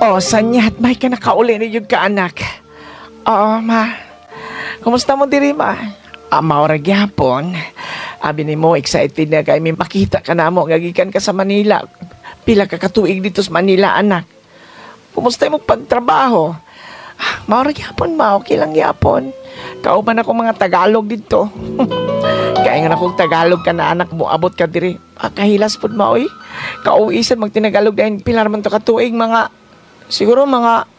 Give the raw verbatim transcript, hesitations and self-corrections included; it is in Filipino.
O, sanyat, may ka nakauli ni yung ka, anak. Oo, ma. Kumusta mo diri, ma? Ah, maura gyapon. Abi ni mo, excited na kay may makita ka na mo, ngagikan ka sa Manila. Pila ka katuig dito sa Manila, anak. Kumusta mo pagtrabaho? Ah, maura gyapon, ma. Okay lang gyapon. Kauban ako mga Tagalog dito. Kaya nga akong Tagalog ka na anak mo, abot ka diri. Ah, kahilas po, ma, oy. Kauisan, magtinagalog dahil pilar man to katuig, mga, siguro mga